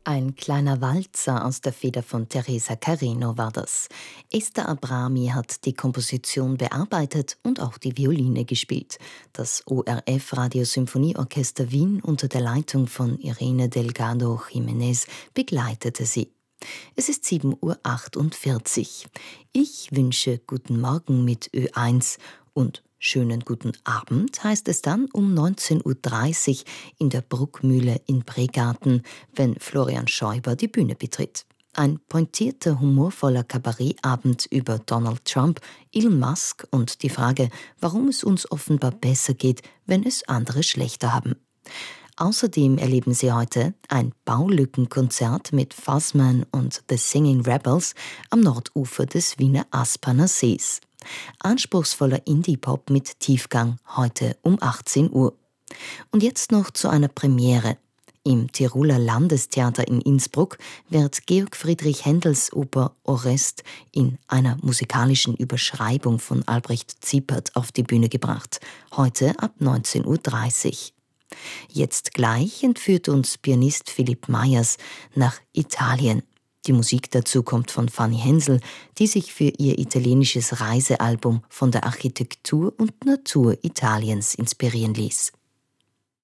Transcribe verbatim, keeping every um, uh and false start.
Ein kleiner Walzer aus der Feder von Teresa Carreño war das. Esther Abrami hat die Komposition bearbeitet und auch die Violine gespielt. Das O R F Radiosymphonieorchester Wien unter der Leitung von Irene Delgado Jiménez begleitete sie. Es ist sieben Uhr achtundvierzig. Ich wünsche guten Morgen mit Ö eins und schönen guten Abend heißt es dann um neunzehn Uhr dreißig in der Bruckmühle in Pregarten, wenn Florian Schäuber die Bühne betritt. Ein pointierter, humorvoller Kabarettabend über Donald Trump, Elon Musk und die Frage, warum es uns offenbar besser geht, wenn es andere schlechter haben. Außerdem erleben Sie heute ein Baulückenkonzert mit Fuzzman und The Singing Rebels am Nordufer des Wiener Aspaner Sees. Anspruchsvoller Indie-Pop mit Tiefgang heute um achtzehn Uhr. Und jetzt noch zu einer Premiere. Im Tiroler Landestheater in Innsbruck wird Georg Friedrich Händels Oper Orest in einer musikalischen Überschreibung von Albrecht Ziepert auf die Bühne gebracht. Heute ab neunzehn Uhr dreißig. Jetzt gleich entführt uns Pianist Philipp Meyers nach Italien. Die Musik dazu kommt von Fanny Hensel, die sich für ihr italienisches Reisealbum von der Architektur und Natur Italiens inspirieren ließ.